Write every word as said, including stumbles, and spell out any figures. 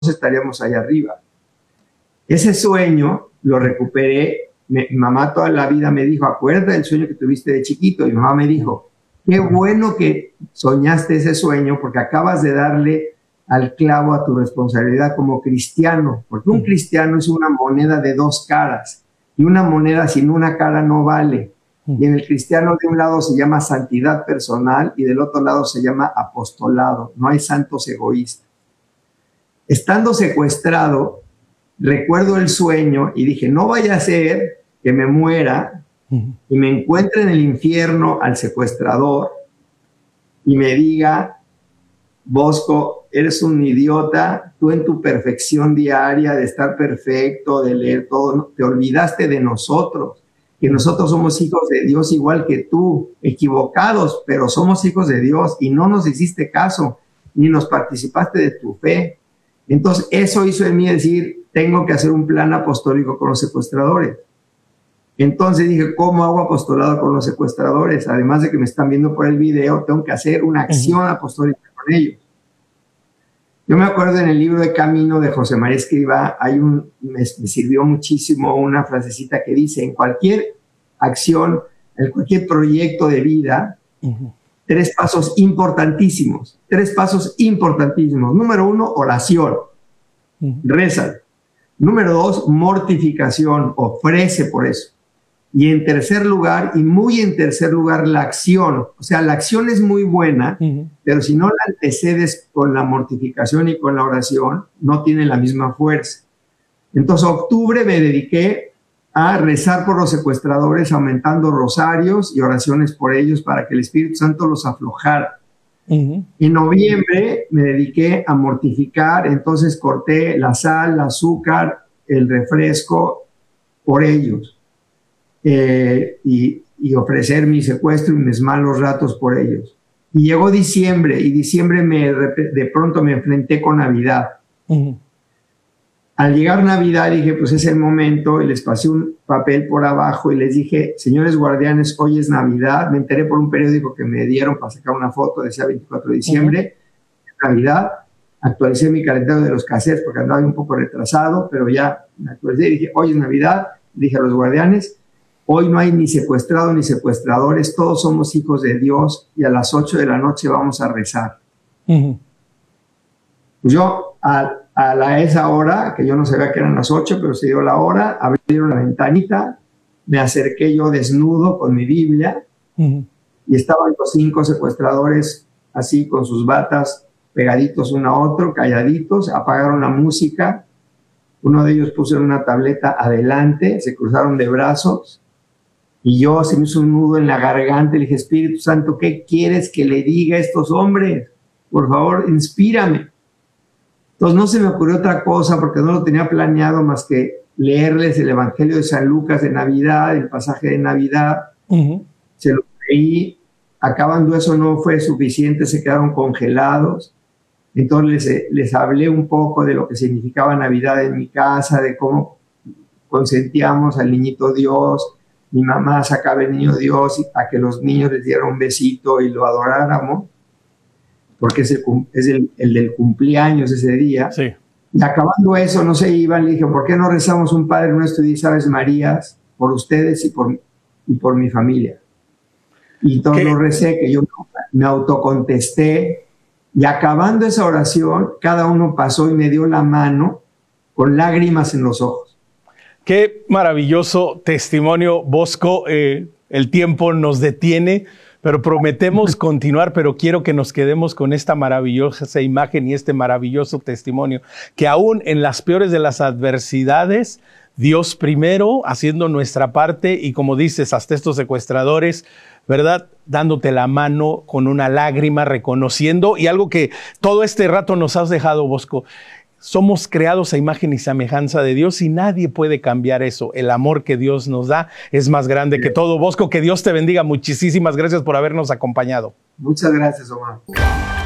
estaríamos allá arriba. Ese sueño lo recuperé. Mi mamá toda la vida me dijo, acuérdate del sueño que tuviste de chiquito. Y mi mamá me dijo, qué bueno que soñaste ese sueño porque acabas de darle al clavo a tu responsabilidad como cristiano, porque un cristiano es una moneda de dos caras y una moneda sin una cara no vale. Y en el cristiano de un lado se llama santidad personal y del otro lado se llama apostolado. No hay santos egoístas. Estando secuestrado, recuerdo el sueño y dije, no vaya a ser que me muera y me encuentre en el infierno al secuestrador y me diga, Bosco, eres un idiota, tú en tu perfección diaria de estar perfecto, de leer todo, te olvidaste de nosotros, que nosotros somos hijos de Dios igual que tú, equivocados, pero somos hijos de Dios y no nos hiciste caso, ni nos participaste de tu fe. Entonces eso hizo en mí decir, tengo que hacer un plan apostólico con los secuestradores. Entonces dije, ¿cómo hago apostolado con los secuestradores? Además de que me están viendo por el video, tengo que hacer una acción apostólica con ellos. Yo me acuerdo en el libro de Camino de José María Escrivá, hay un, me, me sirvió muchísimo una frasecita que dice, en cualquier acción, en cualquier proyecto de vida, uh-huh. tres pasos importantísimos, tres pasos importantísimos. Número uno, oración, uh-huh. reza. Número dos, mortificación, ofrece por eso. Y en tercer lugar, y muy en tercer lugar, la acción. O sea, la acción es muy buena, uh-huh. pero si no la antecedes con la mortificación y con la oración, no tiene la misma fuerza. Entonces, octubre me dediqué a rezar por los secuestradores, aumentando rosarios y oraciones por ellos para que el Espíritu Santo los aflojara. Uh-huh. En noviembre me dediqué a mortificar, entonces corté la sal, el azúcar, el refresco por ellos. Eh, y, y ofrecer mi secuestro y mis malos ratos por ellos. Y llegó diciembre, y diciembre me, de pronto me enfrenté con Navidad. Uh-huh. Al llegar Navidad dije, pues es el momento, y les pasé un papel por abajo y les dije, señores guardianes, hoy es Navidad. Me enteré por un periódico que me dieron para sacar una foto, decía veinticuatro de diciembre, uh-huh. Navidad. Actualicé mi calendario de los cassettes porque andaba un poco retrasado, pero ya me actualicé y dije, hoy es Navidad. Dije a los guardianes, hoy no hay ni secuestrados ni secuestradores, todos somos hijos de Dios y a las ocho de la noche vamos a rezar. Uh-huh. Pues yo a, a la, esa hora, que yo no sabía que eran las ocho, pero se dio la hora, abrieron la ventanita, me acerqué yo desnudo con mi Biblia uh-huh. y estaban los cinco secuestradores así con sus batas pegaditos uno a otro, calladitos, apagaron la música, uno de ellos puso en una tableta adelante, se cruzaron de brazos. Y yo se me hizo un nudo en la garganta y le dije, Espíritu Santo, ¿qué quieres que le diga a estos hombres? Por favor, inspírame. Entonces no se me ocurrió otra cosa porque no lo tenía planeado más que leerles el Evangelio de San Lucas de Navidad, el pasaje de Navidad. Uh-huh. Se lo leí. Acabando eso no fue suficiente, se quedaron congelados. Entonces les, les hablé un poco de lo que significaba Navidad en mi casa, de cómo consentíamos al niñito Dios. Mi mamá sacaba el niño Dios a que los niños les dieran un besito y lo adoráramos, porque es el, es el, el del cumpleaños ese día. Sí. Y acabando eso, no se iban, le dije, ¿por qué no rezamos un Padre Nuestro y diez Aves Marías por ustedes y por, y por mi familia? Y entonces lo recé, que yo me autocontesté, y acabando esa oración, cada uno pasó y me dio la mano con lágrimas en los ojos. Qué maravilloso testimonio, Bosco. Eh, el tiempo nos detiene, pero prometemos continuar, pero quiero que nos quedemos con esta maravillosa imagen y este maravilloso testimonio, que aún en las peores de las adversidades, Dios primero haciendo nuestra parte y como dices, hasta estos secuestradores, ¿verdad? Dándote la mano con una lágrima, reconociendo, y algo que todo este rato nos has dejado, Bosco, somos creados a imagen y semejanza de Dios y nadie puede cambiar eso. El amor que Dios nos da es más grande que todo. Bosco, que Dios te bendiga. Muchísimas gracias por habernos acompañado. Muchas gracias, Omar.